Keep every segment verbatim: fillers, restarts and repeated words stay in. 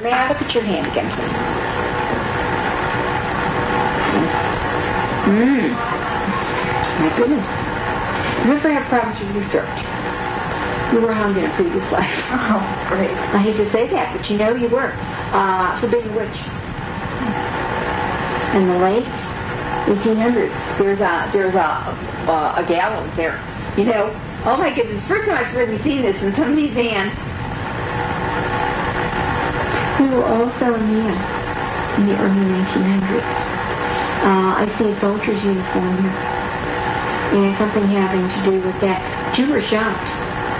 may I look at your hand again, please? Yes. Mmm. My goodness. You ever have problems with your throat? You were hung in a previous life. Oh, great. I hate to say that, but you know you were. Uh, for being a witch. In the late eighteen hundreds, there's a, there's a, uh, a gallows there. You know, oh my goodness, first time I've really seen this in somebody's hand. We were all selling men in the early nineteen hundreds. Uh, I see a soldier's uniform here. And something having to do with that. You were shocked.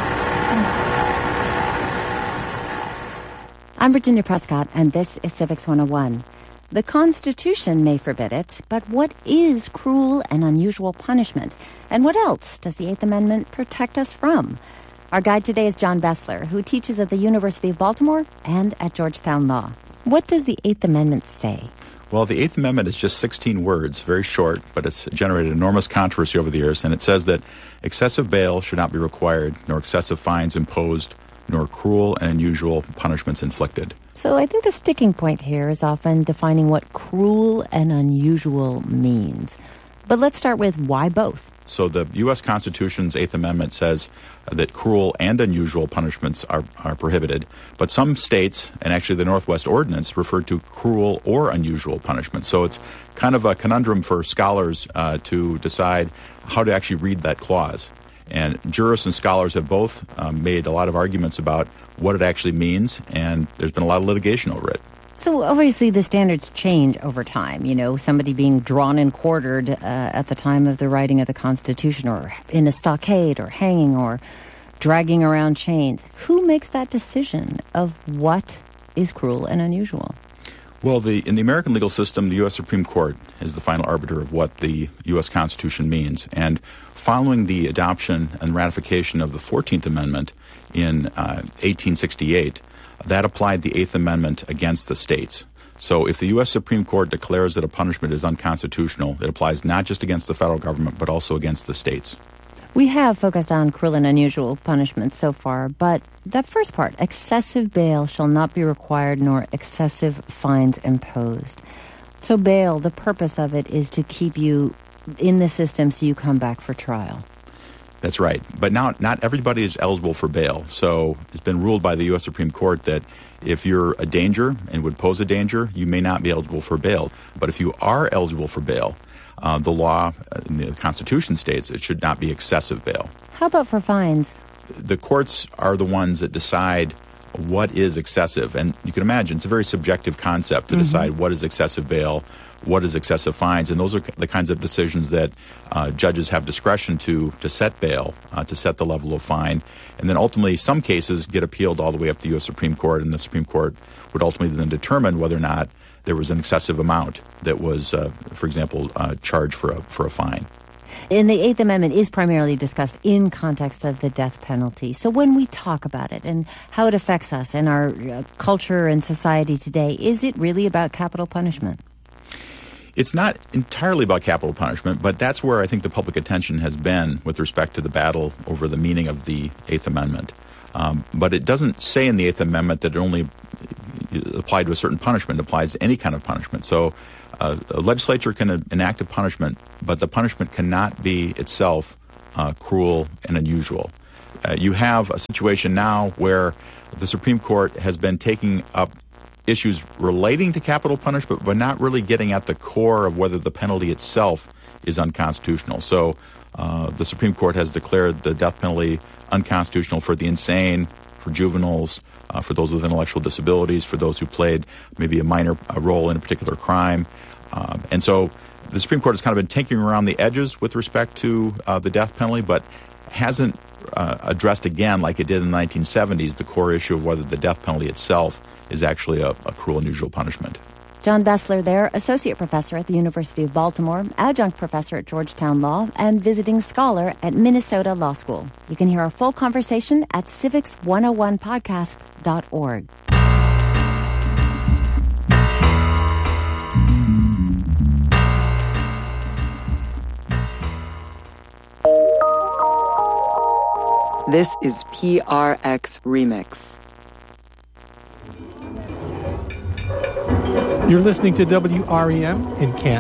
I'm Virginia Prescott, and this is Civics one oh one. The Constitution may forbid it, but what is cruel and unusual punishment? And what else does the Eighth Amendment protect us from? Our guide today is John Bessler, who teaches at the University of Baltimore and at Georgetown Law. What does the Eighth Amendment say? Well, the Eighth Amendment is just sixteen words, very short, but it's generated enormous controversy over the years, and it says that excessive bail should not be required, nor excessive fines imposed, nor cruel and unusual punishments inflicted. So I think the sticking point here is often defining what cruel and unusual means. But let's start with why both. So the U S Constitution's Eighth Amendment says that cruel and unusual punishments are, are prohibited. But some states, and actually the Northwest Ordinance, refer to cruel or unusual punishments. So it's kind of a conundrum for scholars uh, to decide how to actually read that clause. And jurists and scholars have both um, made a lot of arguments about what it actually means, and there's been a lot of litigation over it. So obviously the standards change over time. You know, somebody being drawn and quartered uh, at the time of the writing of the Constitution, or in a stockade, or hanging, or dragging around chains. Who makes that decision of what is cruel and unusual? Well, the in the American legal system, the U S Supreme Court is the final arbiter of what the U S Constitution means. And following the adoption and ratification of the fourteenth Amendment in uh, eighteen sixty-eight, that applied the Eighth Amendment against the states. So if the U S Supreme Court declares that a punishment is unconstitutional, it applies not just against the federal government, but also against the states. We have focused on cruel and unusual punishment so far, but that first part, excessive bail shall not be required nor excessive fines imposed. So bail, the purpose of it is to keep you in the system so you come back for trial. That's right. But now not everybody is eligible for bail. So it's been ruled by the U S Supreme Court that if you're a danger and would pose a danger, you may not be eligible for bail. But if you are eligible for bail, Uh, the law, uh, the Constitution states it should not be excessive bail. How about for fines? The courts are the ones that decide what is excessive. And you can imagine it's a very subjective concept to mm-hmm. decide what is excessive bail, what is excessive fines. And those are the kinds of decisions that uh, judges have discretion to to set bail, uh, to set the level of fine. And then ultimately some cases get appealed all the way up to the U S Supreme Court, and the Supreme Court would ultimately then determine whether or not there was an excessive amount that was, uh, for example, uh, charged for a for a fine. And the Eighth Amendment is primarily discussed in context of the death penalty. So when we talk about it and how it affects us and our uh, culture and society today, is it really about capital punishment? It's not entirely about capital punishment, but that's where I think the public attention has been with respect to the battle over the meaning of the Eighth Amendment. Um, but it doesn't say in the Eighth Amendment that it only applies to a certain punishment. It applies to any kind of punishment. So uh, a legislature can enact a punishment, but the punishment cannot be itself uh, cruel and unusual. Uh, you have a situation now where the Supreme Court has been taking up issues relating to capital punishment, but not really getting at the core of whether the penalty itself is unconstitutional. So uh, the Supreme Court has declared the death penalty unconstitutional for the insane, for juveniles, uh, for those with intellectual disabilities, for those who played maybe a minor uh, role in a particular crime. Um, and so the Supreme Court has kind of been tinkering around the edges with respect to uh, the death penalty, but hasn't uh, addressed again, like it did in the nineteen seventies, the core issue of whether the death penalty itself is actually a, a cruel and unusual punishment. John Bessler there, Associate Professor at the University of Baltimore, Adjunct Professor at Georgetown Law, and Visiting Scholar at Minnesota Law School. You can hear our full conversation at civics one oh one podcast dot org. This is P R X Remix. You're listening to W R E M in Canton.